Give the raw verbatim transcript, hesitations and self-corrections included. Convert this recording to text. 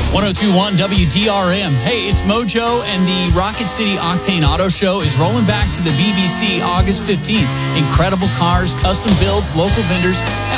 ten twenty-one W D R M. Hey, it's Mojo, and the Rocket City Octane Auto Show is rolling back to the V B C August fifteenth. Incredible cars, custom builds, local vendors, and